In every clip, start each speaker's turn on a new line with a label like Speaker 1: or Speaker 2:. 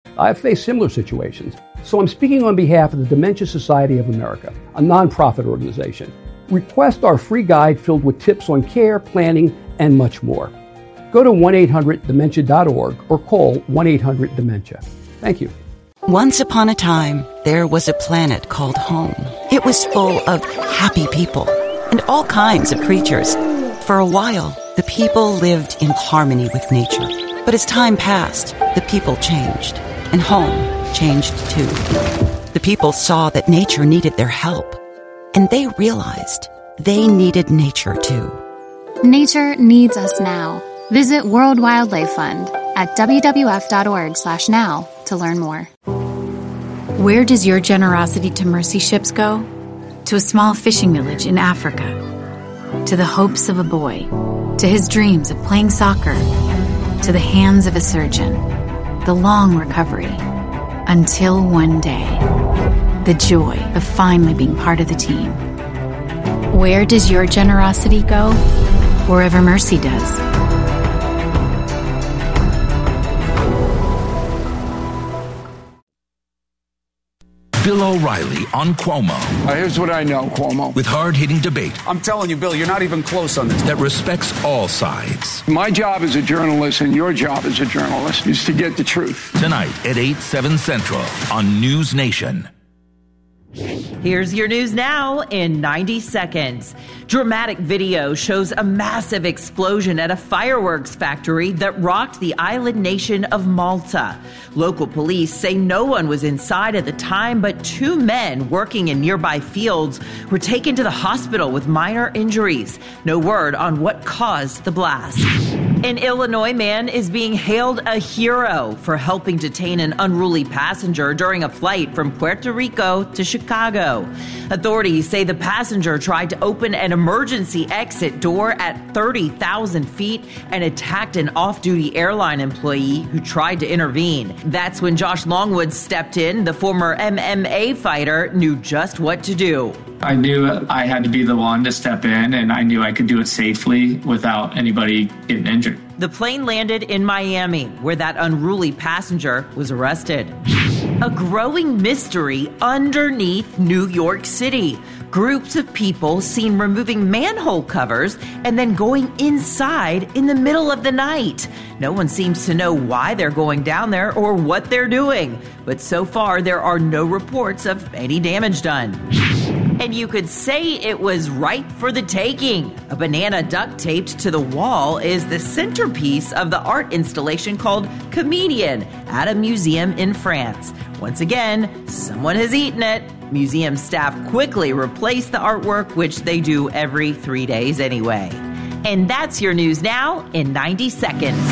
Speaker 1: I've faced similar situations, so I'm speaking on behalf of the Dementia Society of America, a nonprofit organization. Request our free guide filled with tips on care, planning, and much more. Go to 1-800-DEMENTIA.org or call 1-800-DEMENTIA. Thank you.
Speaker 2: Once upon a time, there was a planet called home. It was full of happy people and all kinds of creatures. For a while, the people lived in harmony with nature. But as time passed, the people changed, and home changed too. The people saw that nature needed their help, and they realized they needed nature too.
Speaker 3: Nature needs us now. Visit World Wildlife Fund at WWF.org/now to learn more.
Speaker 4: Where does your generosity to mercy ships go? To a small fishing village in Africa. To the hopes of a boy. To his dreams of playing soccer. To the hands of a surgeon. The long recovery. Until one day. The joy of finally being part of the team. Where does your generosity go? Wherever mercy does.
Speaker 5: Bill O'Reilly on Cuomo.
Speaker 6: Here's what I know, Cuomo.
Speaker 5: With hard-hitting debate.
Speaker 6: I'm telling you, Bill, you're not even close on this.
Speaker 5: That respects all sides.
Speaker 6: My job as a journalist and your job as a journalist is to get the truth.
Speaker 5: Tonight at 8, 7 Central on News Nation.
Speaker 7: Here's your news now in 90 seconds. Dramatic video shows a massive explosion at a fireworks factory that rocked the island nation of Malta. Local police say no one was inside at the time, but 2 men working in nearby fields were taken to the hospital with minor injuries. No word on what caused the blast. An Illinois man is being hailed a hero for helping detain an unruly passenger during a flight from Puerto Rico to Chicago. Authorities say the passenger tried to open an emergency exit door at 30,000 feet and attacked an off-duty airline employee who tried to intervene. That's when Josh Longwood stepped in. The former MMA fighter knew just what to do.
Speaker 8: I knew I had to be the one to step in, and I knew I could do it safely without anybody getting injured.
Speaker 7: The plane landed in Miami, where that unruly passenger was arrested. A growing mystery underneath New York City. Groups of people seen removing manhole covers and then going inside in the middle of the night. No one seems to know why they're going down there or what they're doing. But so far, there are no reports of any damage done. And you could say it was ripe for the taking. A banana duct taped to the wall is the centerpiece of the art installation called Comedian at a museum in France. Once again, someone has eaten it. Museum staff quickly replaced the artwork, which they do every 3 days anyway. And that's your news now in 90 seconds.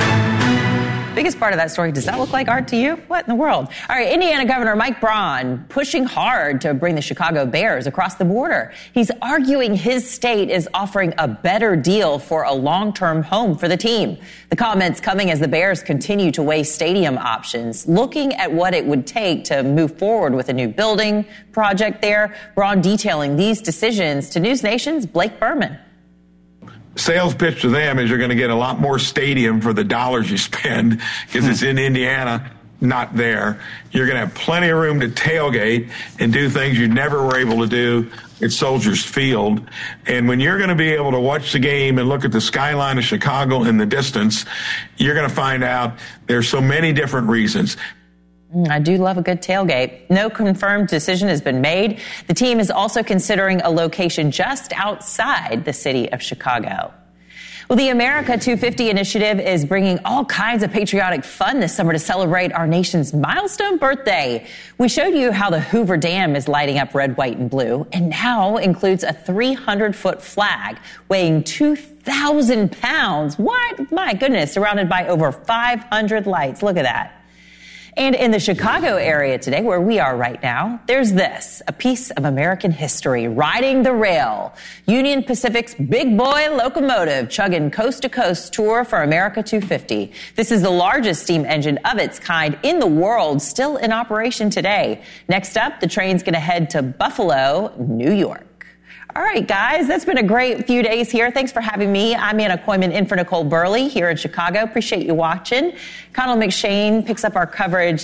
Speaker 9: Biggest part of that story, does that look like art to you? What in the world? All right, Indiana Governor Mike Braun pushing hard to bring the Chicago Bears across the border. He's arguing his state is offering a better deal for a long-term home for the team. The comments coming as the Bears continue to weigh stadium options, looking at what it would take to move forward with a new building project there. Braun detailing these decisions to News Nation's Blake Berman.
Speaker 10: Sales pitch to them is you're going to get a lot more stadium for the dollars you spend because it's in Indiana, not there. You're going to have plenty of room to tailgate and do things you never were able to do at Soldiers Field. And when you're going to be able to watch the game and look at the skyline of Chicago in the distance, you're going to find out there's so many different reasons.
Speaker 9: I do love a good tailgate. No confirmed decision has been made. The team is also considering a location just outside the city of Chicago. Well, the America 250 initiative is bringing all kinds of patriotic fun this summer to celebrate our nation's milestone birthday. We showed you how the Hoover Dam is lighting up red, white, and blue, and now includes a 300-foot flag weighing 2,000 pounds. What? My goodness, surrounded by over 500 lights. Look at that. And in the Chicago area today, where we are right now, there's this, a piece of American history, riding the rail. Union Pacific's big boy locomotive chugging coast-to-coast tour for America 250. This is the largest steam engine of its kind in the world, still in operation today. Next up, the train's going to head to Buffalo, New York. All right, guys, that's been a great few days here. Thanks for having me. I'm Anna Koyman in for Nicole Burley here in Chicago. Appreciate you watching. Connell McShane picks up our coverage